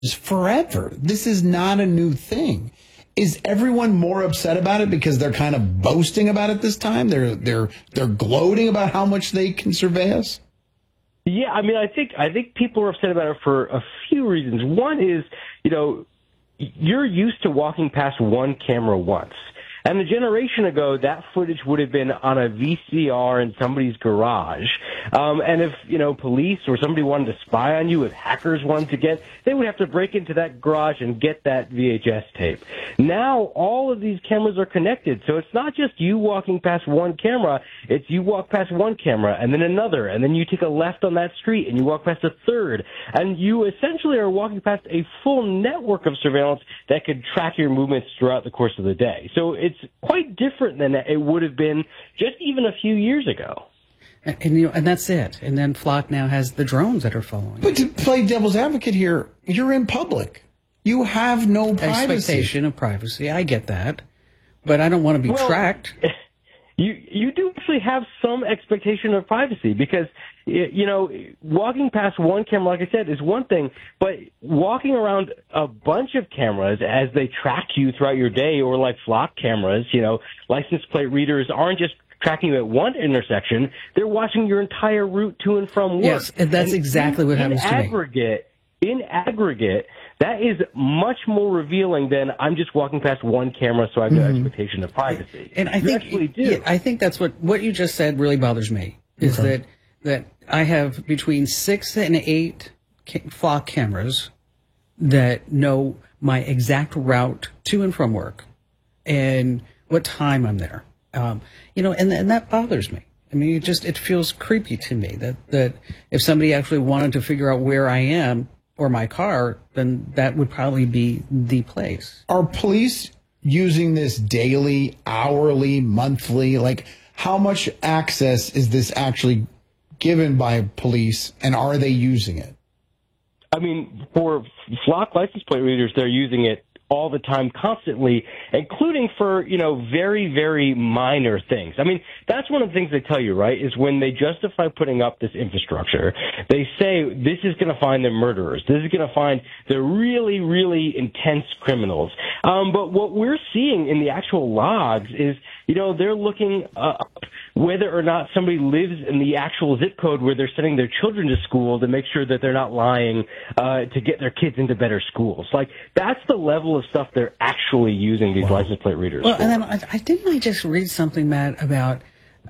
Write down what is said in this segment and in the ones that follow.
forever. This is not a new thing. Is everyone more upset about it because they're kind of boasting about it this time? They're gloating about how much they can survey us? Yeah, I mean, I think people are upset about it for a few reasons. One is, you're used to walking past one camera once. And a generation ago, that footage would have been on a VCR in somebody's garage. And if, police or somebody wanted to spy on you, if hackers wanted to they would have to break into that garage and get that VHS tape. Now, all of these cameras are connected. So it's not just you walking past one camera. It's you walk past one camera and then another. And then you take a left on that street and you walk past a third. And you essentially are walking past a full network of surveillance that could track your movements throughout the course of the day. So it's quite different than it would have been just even a few years ago. And that's it. And then Flock now has the drones that are following. But to play devil's advocate here, you're in public. You have no privacy. Expectation of privacy. I get that. But I don't want to be tracked. You do actually have some expectation of privacy because, walking past one camera, like I said, is one thing, but walking around a bunch of cameras as they track you throughout your day, or like Flock cameras, license plate readers aren't just tracking you at one intersection, they're watching your entire route to and from work. Yes, and that's exactly what happens to me. In aggregate, that is much more revealing than I'm just walking past one camera, so I have no expectation of privacy. And I think that's what you just said really bothers me, is that I have between 6 and 8 Flock cameras that know my exact route to and from work and what time I'm there. And that bothers me. I mean, it feels creepy to me that if somebody actually wanted to figure out where I am or my car, then that would probably be the place. Are police using this daily, hourly, monthly? Like, how much access is this actually given by police, and are they using it? I mean, for Flock license plate readers, they're using it all the time, constantly, including for, very, very minor things. I mean, that's one of the things they tell you, right, is when they justify putting up this infrastructure, they say this is going to find the murderers. This is going to find the really, really intense criminals. But what we're seeing in the actual logs is, they're looking whether or not somebody lives in the actual zip code where they're sending their children to school to make sure that they're not lying to get their kids into better schools. Like, that's the level of stuff they're actually using these license plate readers for. And then I just read something, Matt, about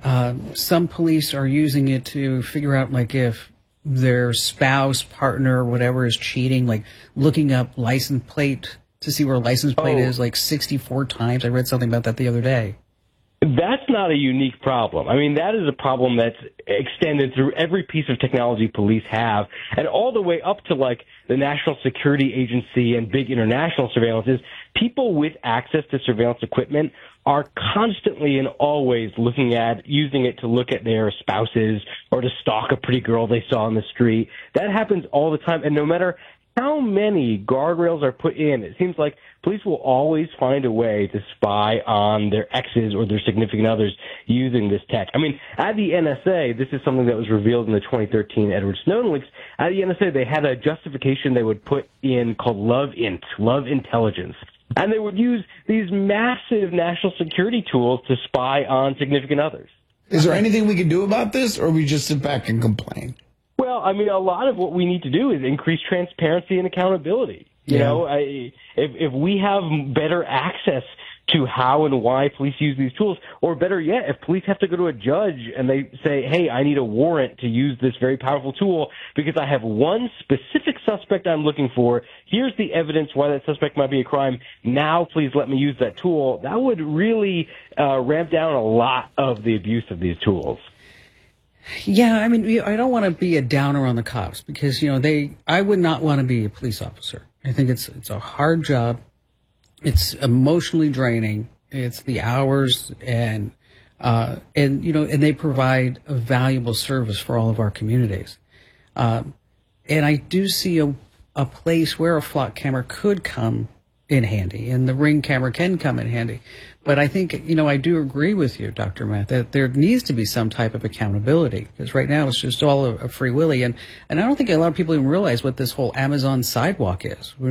some police are using it to figure out, like, if their spouse, partner, whatever is cheating, like looking up license plate to see where a license plate is, like 64 times. I read something about that the other day. That's not a unique problem. I mean, that is a problem that's extended through every piece of technology police have, and all the way up to, like, the National Security Agency and big international surveillance is people with access to surveillance equipment are constantly and always using it to look at their spouses or to stalk a pretty girl they saw on the street. That happens all the time, and no matter how many guardrails are put in, it seems like police will always find a way to spy on their exes or their significant others using this tech. I mean, at the NSA, this is something that was revealed in the 2013 Edward Snowden leaks. At the NSA, they had a justification they would put in called love intelligence. And they would use these massive national security tools to spy on significant others. Is there anything we can do about this, or we just sit back and complain? Well, I mean, a lot of what we need to do is increase transparency and accountability. If we have better access to how and why police use these tools, or better yet, if police have to go to a judge and they say, hey, I need a warrant to use this very powerful tool because I have one specific suspect I'm looking for, here's the evidence why that suspect might be a crime, now please let me use that tool, that would really ramp down a lot of the abuse of these tools. Yeah, I mean, I don't want to be a downer on the cops because, I would not want to be a police officer. I think it's a hard job. It's emotionally draining. It's the hours and they provide a valuable service for all of our communities. And I do see a place where a Flock camera could come in handy, and the Ring camera can come in handy. But I think, I do agree with you, Dr. Matt, that there needs to be some type of accountability, because right now it's just all a free willy. And I don't think a lot of people even realize what this whole Amazon sidewalk is.